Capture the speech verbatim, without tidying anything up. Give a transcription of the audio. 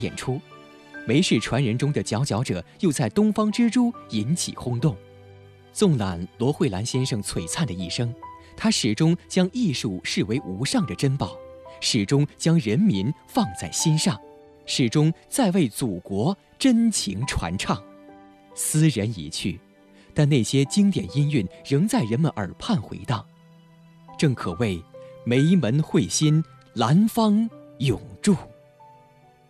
演出，梅氏传人中的佼佼者又在东方之珠引起轰动。纵览罗慧兰先生璀璨的一生，他始终将艺术视为无上的珍宝，始终将人民放在心上，始终在为祖国真情传唱。斯人已去，但那些经典音韵仍在人们耳畔回荡，正可谓梅门慧心，兰芳永驻。